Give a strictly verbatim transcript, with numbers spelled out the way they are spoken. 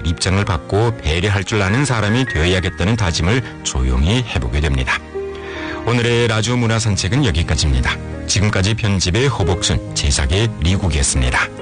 입장을 받고 배려할 줄 아는 사람이 되어야겠다는 다짐을 조용히 해보게 됩니다. 오늘의 라디오 문화 산책은 여기까지입니다. 지금까지 편집의 허복순, 제작의 리국이었습니다.